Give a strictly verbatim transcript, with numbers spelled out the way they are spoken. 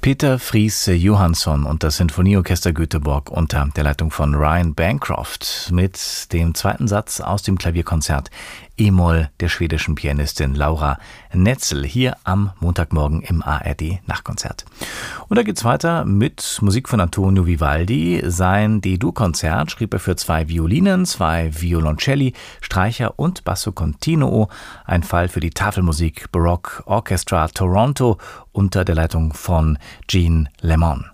Peter Fries Johansson und das Sinfonieorchester Göteborg unter der Leitung von Ryan Bancroft mit dem zweiten Satz aus dem Klavierkonzert E-Moll der schwedischen Pianistin Laura Netzel hier am Montagmorgen im A R D Nachtkonzert. Und da geht's weiter mit Musik von Antonio Vivaldi. Sein D-Dur-Konzert schrieb er für zwei Violinen, zwei Violoncelli, Streicher und Basso Continuo. Ein Fall für die Tafelmusik Baroque Orchestra Toronto unter der Leitung von Jean Lemon.